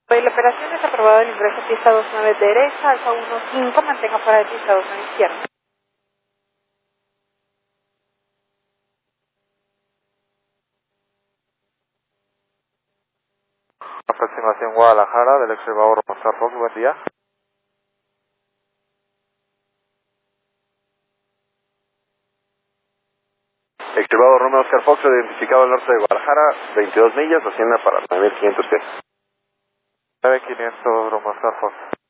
La operación es aprobado el ingreso pista 29 derecha, alfa 15, mantenga fuera de pista 29 izquierda. Aproximación Guadalajara, del extremador Oscar Fox, buen día. Extremador Romeo Oscar Fox, identificado al norte de Guadalajara, 22 millas, ascienda para 9.500 pies. 9.500 Romeo Oscar Fox.